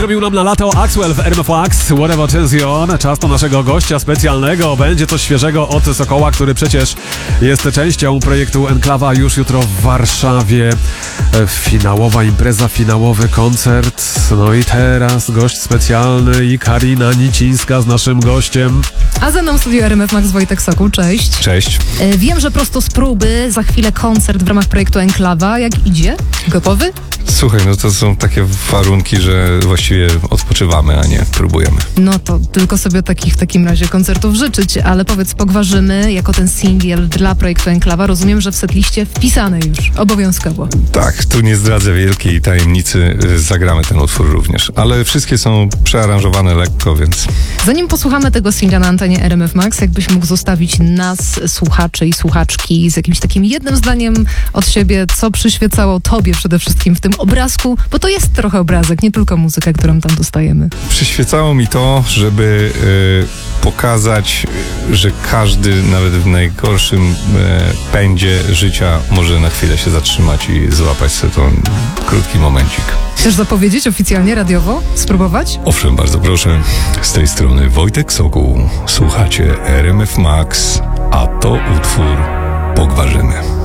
zrobił nam na lato Axwell w RMF Max. Whatever Tension. Czas na naszego gościa specjalnego. Będzie coś świeżego od Sokoła, który przecież jest częścią projektu Enklawa. Już jutro w Warszawie finałowa impreza, finałowy koncert. No i teraz gość specjalny i Karina Nicińska z naszym gościem. A ze mną w studiu RMF Max Wojtek Sokół. Cześć. Cześć. Wiem, że prosto z próby, za chwilę koncert w ramach projektu Enklawa. Jak idzie? Gotowy? Słuchaj, no to są takie warunki, że właściwie odpoczywamy, a nie próbujemy. No to tylko sobie takich w takim razie koncertów życzyć, ale powiedz, Pogwarzymy jako ten singiel dla projektu Enklawa, rozumiem, że w setliście wpisane już, obowiązkowo. Tak, tu nie zdradzę wielkiej tajemnicy, zagramy ten utwór również, ale wszystkie są przearanżowane lekko, więc... Zanim posłuchamy tego singla na antenie RMF Max, jakbyś mógł zostawić nas, słuchaczy i słuchaczki, z jakimś takim jednym zdaniem od siebie, co przyświecało tobie przede wszystkim w tym obrazku, bo to jest trochę obrazek, nie tylko muzyka, którą tam dostajemy. Przyświecało mi to, żeby pokazać, że każdy, nawet w najgorszym pędzie życia, może na chwilę się zatrzymać i złapać sobie ten krótki momencik. Chcesz zapowiedzieć oficjalnie, radiowo? Spróbować? Owszem, bardzo proszę. Z tej strony Wojtek Sokół. Słuchacie RMF Max, a to utwór Pogwarzymy.